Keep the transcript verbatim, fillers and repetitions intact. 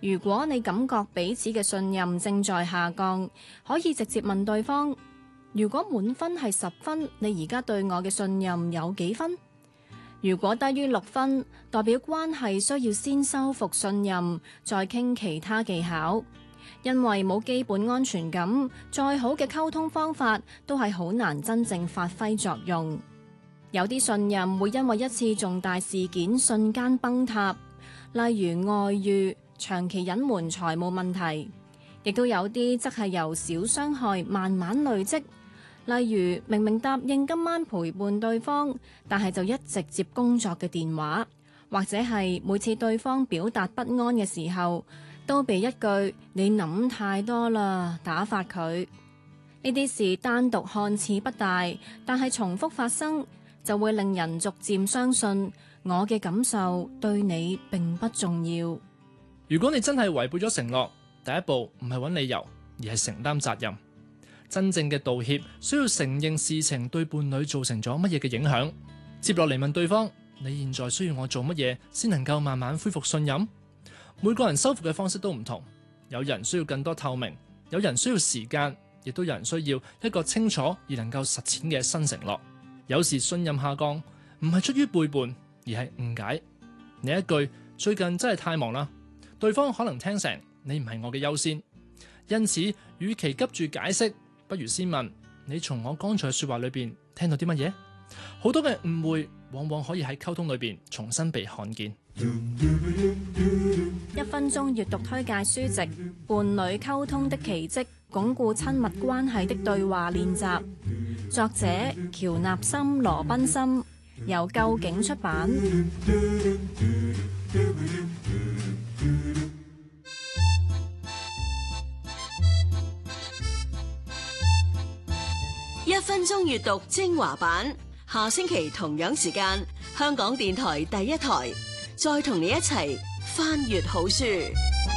如果你感覺彼此嘅信任正在下降，可以直接問對方：如果滿分係十分，你而家對我嘅信任有幾分？如果低於六分，代表關係需要先修復信任，再傾其他技巧。因為冇基本安全感，再好嘅溝通方法都係好難真正發揮作用。有啲信任會因為一次重大事件瞬間崩塌，例如外遇、長期隱瞞財務問題，亦都有啲則係由小傷害慢慢累積，例如明明答應今晚陪伴對方，但係就一直接工作嘅電話，或者係每次對方表達不安嘅時候，都被一句你諗太多啦打發佢。呢啲事單獨看似不大，但係重複發生就會令人逐漸相信我嘅感受對你並不重要。 如果你真係違背咗承諾，第一步唔係揾理由，而係承擔責任。真正嘅道歉需要承認事情對伴侶造成咗乜嘢嘅影響，接落嚟問對方：你現在需要我做乜嘢先能夠慢慢恢復信任？每個人修復嘅方式都唔同，有人需要更多透明，有人需要時間，亦都有人需要一個清楚而能夠實踐嘅新承諾。有時信任下降唔係出於背叛，而係誤解。你一句最近真係太忙啦，對方可能聽成你唔係我嘅優先，因此與其急住解釋，不如先問你從我剛才嘅說話裏邊聽到啲乜嘢？好多嘅誤會往往可以喺溝通裏邊重新被看見。 一分鐘閱讀推介書籍《伴侶溝通的奇蹟：鞏固親密關係的對話練習》，作者喬納森·羅賓森，由究竟出版。 一分鐘閱讀精華版，下星期同樣時間，香港電台第一台，再同你一齊翻閱好書。